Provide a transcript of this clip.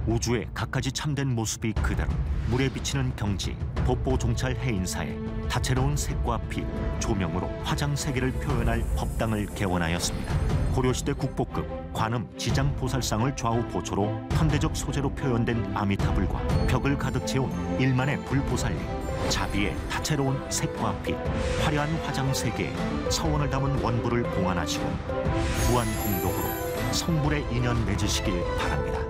우주의 갖가지 참된 모습이 그대로 물에 비치는 경지, 법보 종찰 해인사에 다채로운 색과 빛, 조명으로 화장 세계를 표현할 법당을 개원하였습니다. 고려시대 국보급 관음 지장보살상을 좌우 보초로 현대적 소재로 표현된 아미타불과 벽을 가득 채운 일만의 불보살님, 자비의 다채로운 색과 빛, 화려한 화장 세계에 서원을 담은 원부를 봉안하시고 무한 공덕으로 성불의 인연 맺으시길 바랍니다.